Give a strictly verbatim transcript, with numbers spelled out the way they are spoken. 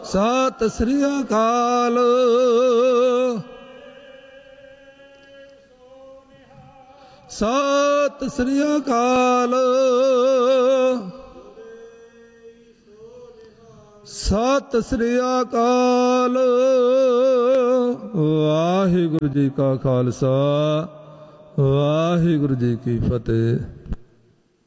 ਸਤਿ ਸ੍ਰੀ ਅਕਾਲ। ਸਤਿ ਸ੍ਰੀ ਅਕਾਲ। ਸਤਿ ਸ੍ਰੀ ਅਕਾਲ। ਵਾਹਿਗੁਰੂ ਜੀ ਕਾ ਖਾਲਸਾ, ਵਾਹਿਗੁਰੂ ਜੀ ਕੀ ਫਤਿਹ।